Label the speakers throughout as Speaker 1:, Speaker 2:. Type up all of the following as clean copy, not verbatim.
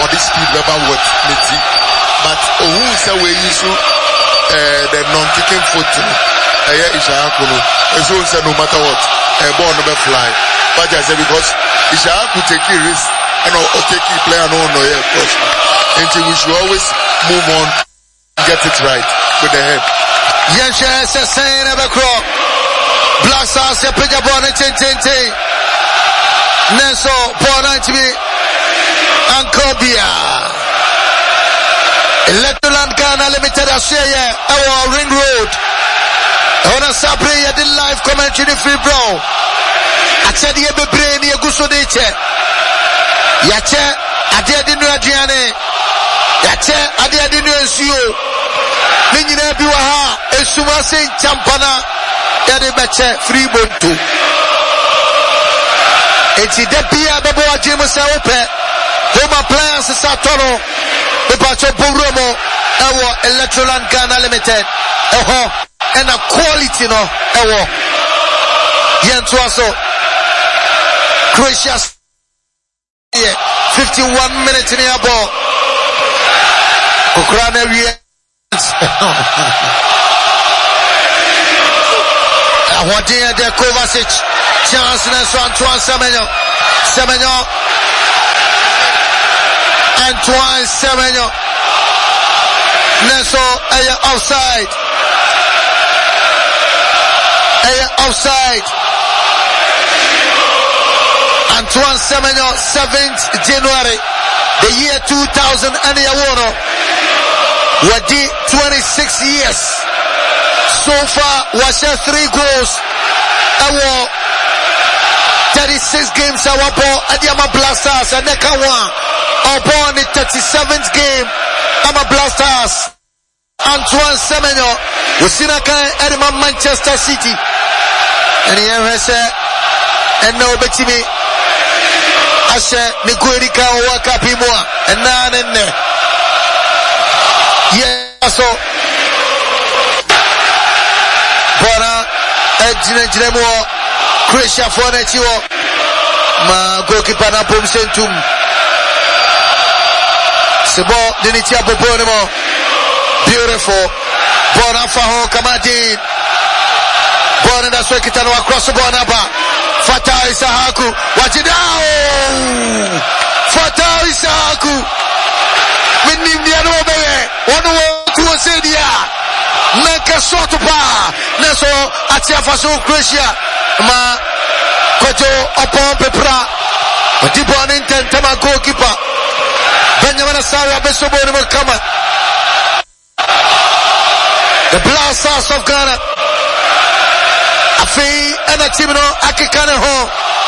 Speaker 1: or this speed level what Niti. But who say we use the non-kicking foot Ishaku as well say no matter what a ball never fly. But I say because Ishaku take a risk and or take a player no course. Until we should always move on, get it right with the head.
Speaker 2: Yes, saying ever crop. Black Stars a pick up on it, Neso, Pona to be Uncle Bia. Electroland Ghana Limited Australia, our Ring Road. On a Sabri, the live commentary free bro. I said, you be brain, you go so they check. Yache, I didn't know Adriane. Yache, I didn't know you. Nina Biwaha, a Sumasi Champana, Yadi Bache, free boat too. It's the Depia Baboa James Ope, Home Appliances Satono, the Pacho Buromo, our Electroland Ghana Limited, and a quality no, our Yantuaso, Croatia, 51 minutes in the ball, Ukraine, what did the Kovacic? Chance Antoine Semenyo. Antoine Semenyo. Neso offside. Offside. Antoine Semenyo, 7th January, the year 2000 and Wadi 26 years. So far, was 3 goals. Our 36 games our ball Adiama Blasters and Nekawa. Our ball in the 37th game. Ama Blasters. Antoine Semenyo. Usinaka Edema Manchester City. And here said, and no Betimi. Ashe Nikuerika Wakapimua. And none. Yes, so Bona Ejinemo Croatia for Netio Ma goalkeeper na Pomsentum Sebo Dinitia Boponemo beautiful Bona Faho Kamadi Bona na Swekitano across the Bonaba Fatah Isahaku Wachidao Fatah Isahaku Minimdiano Bebe one to a Sedia Naka Sotopa Neso Atiafaso Croatia Ma Kojo upon Pepra Dibon intent Tama goalkeeper Benjamin Asara Besobonimo Kama the Blasters of Ghana Afi and a Timino Akikane Ho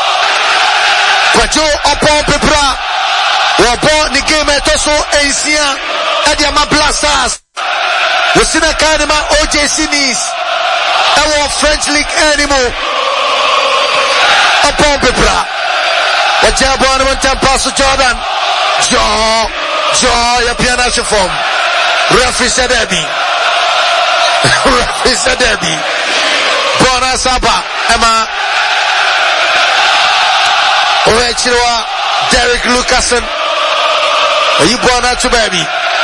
Speaker 2: Kojo upon Pepra Wabo ni game etoso Asia Adiama Blasters Wosina Kanema OJC Nice Our French League animal Upon Pepra Wajabo Animal Paso Jordan Joy Piana Shifom Referee Sadebi Referee Sadebi Bona Saba Emma Owechiwa Derek Lucasen you born out to baby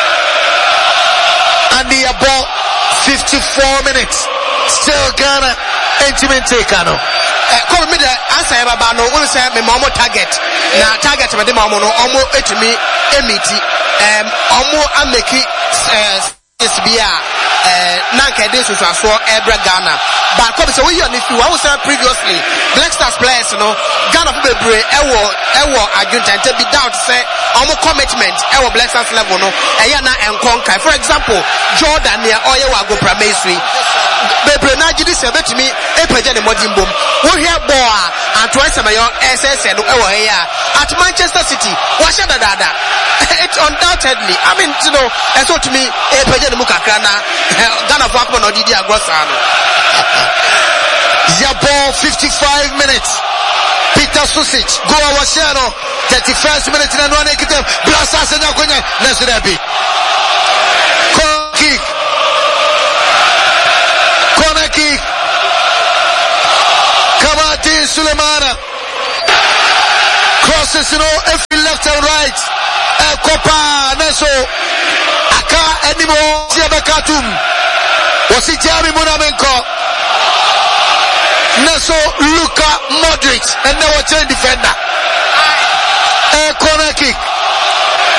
Speaker 2: and the about 54 minutes still Ghana intimate Kano
Speaker 3: come me the answer about no one say me mama target na target me the mama no omo etimi emiti omo ameki SBA nanka dey so Ebra Ghana but come say we on if you say previously Black Stars players no Ghana people bebre ewo adjunta to be doubt say omo commitment ewo Black Stars level no eya na enkonka for example Jordan near oye wa go primary bebre na gidi se betimi epeje ne modimbom wo hia ball Antoine Semenyo SSN no ewo here at Manchester City wa sha dada it undoubtedly I mean you know eso to me epeje ne mukakra na Ghana for akoma no didi agosa no
Speaker 2: Yabo 55 minutes Peter Susic go awashano 31st minute na nwane kite Blasters na kwenye Nesudebi corner kick Kamati Sulemana crosses every left and right Kopa Neso Aka Animo Siabakatum Wasi Jami Munamenko Neso Luka Modric and now a chain defender. A corner kick.